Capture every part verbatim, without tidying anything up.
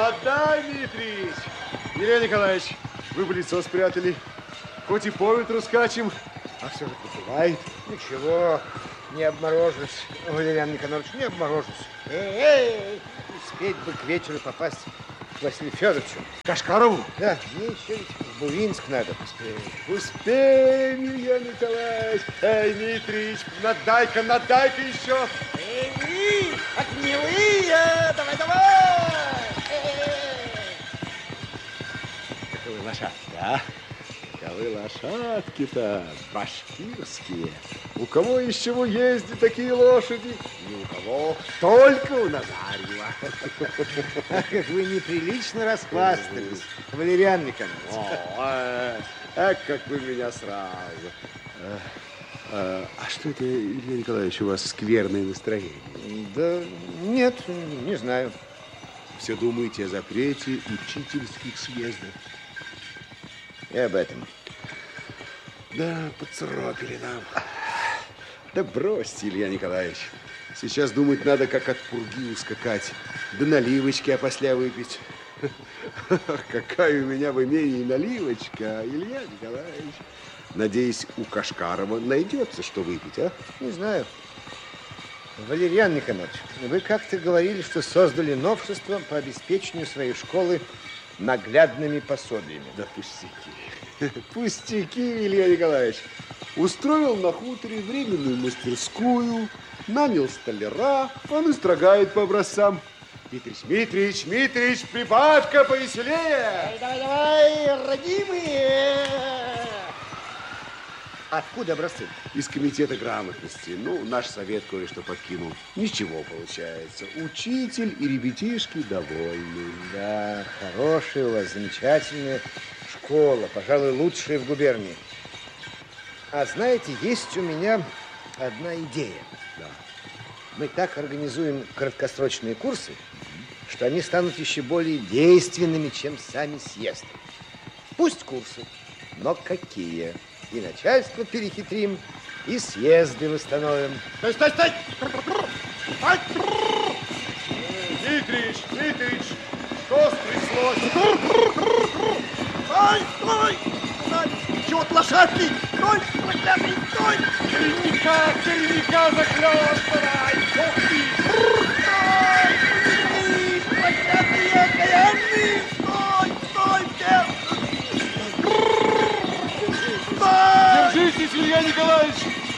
надай, Дмитрич! Илья Николаевич, вы бы лицо спрятали. Хоть и по ветру скачем, а все же бывает. Ничего, не обморожусь, Валериан Никонорович, не обморожусь. Эй, успеть бы к вечеру попасть к Василию Федоровичу. Кашкарову? Да, мне еще ведь в Бувинск надо. Успеем. Успеем, Илья Николаевич. Эй, Дмитрич, надай-ка, надай-ка еще. Эй, вы, огневые, давай, давай. Каковы лошадки, а? Каковы лошадки-то башкирские. У кого из чего ездят такие лошади? Ни у кого, только у Назарьева. А как вы неприлично расхвастались, Валериан Никонорович. О, а как вы меня сразу. А, а что это, Илья Николаевич, у вас скверное настроение? Да нет, не знаю. Все думаете о запрете учительских съездов? И об этом. Да, поцарапили нам. Да бросьте, Илья Николаевич. Сейчас думать надо, как от пурги ускакать. Да наливочки опосля выпить. Какая у меня в имении наливочка, Илья Николаевич. Надеюсь, у Кашкарова найдется, что выпить, а? Не знаю. Валериан Никонорович, вы как-то говорили, что создали новшество по обеспечению своей школы наглядными пособиями. Да пустяки. Пустяки, Илья Николаевич. Устроил на хуторе временную мастерскую, нанял столяра, он и строгает по образцам. Митрич, Митрич, Митрич, прибавка повеселее. Давай, давай, давай, родимые. Откуда образцы? Из комитета грамотности. Ну, наш совет кое-что подкинул. Ничего получается. Учитель и ребятишки довольны. Да, хорошая у вас, замечательная школа. Пожалуй, лучшая в губернии. А знаете, есть у меня одна идея. Да. Мы так организуем краткосрочные курсы, что они станут еще более действенными, чем сами съезды. Пусть курсы, но какие? И начальство перехитрим, и съезды восстановим. Стой, стой, стой! Дмитрич, Дмитрич, что стряслось? Стой, стой! Чего ты, лошадки? Стой, проклятый, стой! Череника, череника захлёстывай! Ух ты! Стой! Ты, проклятые окаянные! Стой, стой, все! Стой! Держитесь, Илья Николаевич!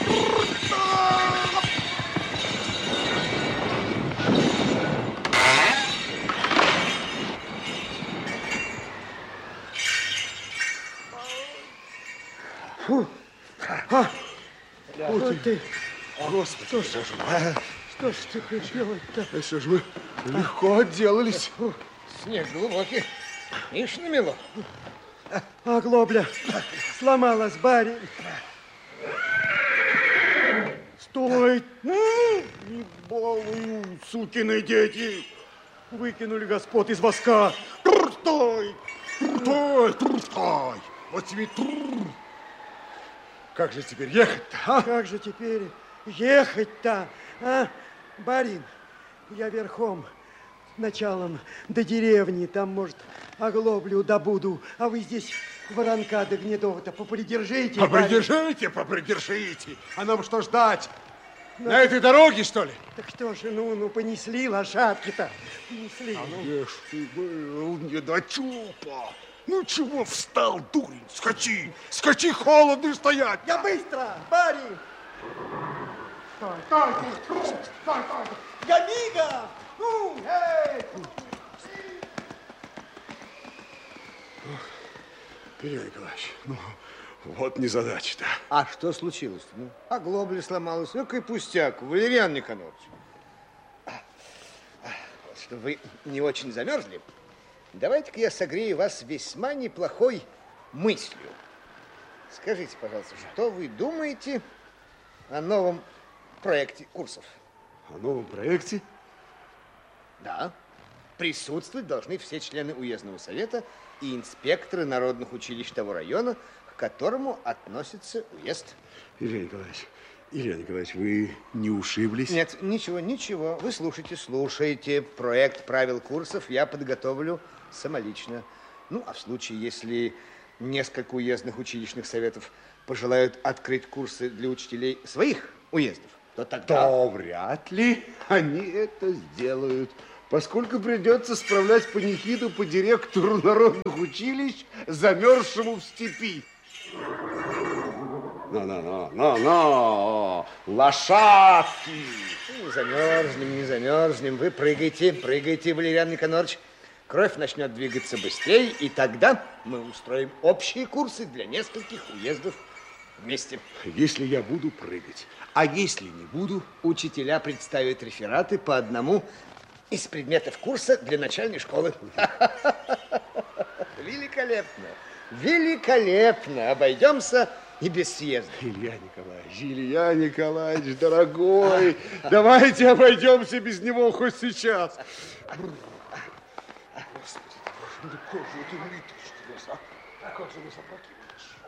Фу! А! Вот ты! Господи, что ж вы? Что ж теперь делать-то? Что ж вы легко отделались? Фу, снег глубокий. Ишь намело. Оглобля сломалась, барин. Стой! Не балуй, сукины дети! Выкинули господ из воска. Стой! Стой! Стой! Вот тебе... Как же теперь ехать-то, а? Как же теперь ехать-то, а? Барин, я верхом началом до деревни, там, может, оглоблю добуду, а вы здесь воронка до Гнедова-то попридержите. Попридержите, попридержите. А нам что ждать? Но... На этой дороге, что ли? Так что же, ну, ну, понесли лошадки-то, понесли. А ну, где ж ты был, недочупа? Ну, чего встал, дурень? Скачи, скачи, холодно стоять. Я быстро, барин. Стой, стой, стой, стой, стой. Я мигом. Ну, эй! Илья Николаевич, ну, вот незадача-то. А что случилось? Ну, оглобля сломалась. Какой пустяк, Валериан Никонорович. Чтобы вы не очень замерзли, давайте-ка я согрею вас весьма неплохой мыслью. Скажите, пожалуйста, что вы думаете о новом проекте курсов? О новом проекте? Да. Присутствовать должны все члены уездного совета и инспекторы народных училищ того района, к которому относится уезд. Илья Николаевич, Илья Николаевич, вы не ушиблись? Нет, ничего, ничего. Вы слушайте, слушайте. Проект правил курсов я подготовлю самолично. Ну, а в случае, если несколько уездных училищных советов пожелают открыть курсы для учителей своих уездов, то тогда... То вряд ли они это сделают, поскольку придется справлять панихиду по директору народных училищ, замерзшему в степи. На-на-на-на-на! Лошадки! Не замерзнем, не замерзнем. Вы прыгайте, прыгайте, Валериан Никонорович. Кровь начнет двигаться быстрее, и тогда мы устроим общие курсы для нескольких уездов вместе. Если я буду прыгать, а если не буду? Учителя представят рефераты по одному из предметов курса для начальной школы. Великолепно, великолепно. Обойдемся и без съезда. Илья Николаевич, Илья Николаевич, дорогой, давайте обойдемся без него хоть сейчас. Господи, ну как же это ниточка, а как же вы опрокинулись?